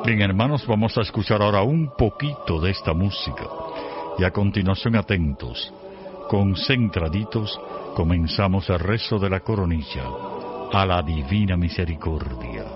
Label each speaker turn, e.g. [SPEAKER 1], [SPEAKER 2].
[SPEAKER 1] Bien, hermanos, vamos a escuchar ahora un poquito de esta música. Y a continuación, atentos, concentraditos, comenzamos el rezo de la coronilla a la Divina Misericordia.